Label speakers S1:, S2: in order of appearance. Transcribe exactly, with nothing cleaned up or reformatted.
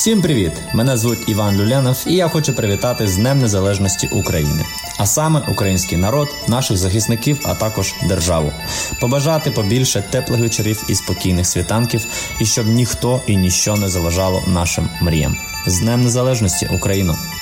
S1: Всім привіт! Мене звуть Іван Люленов і я хочу привітати з Днем Незалежності України. А саме український народ, наших захисників, а також державу. Побажати побільше теплих вечорів і спокійних світанків, і щоб ніхто і ніщо не заважало нашим мріям. З Днем Незалежності, Україно!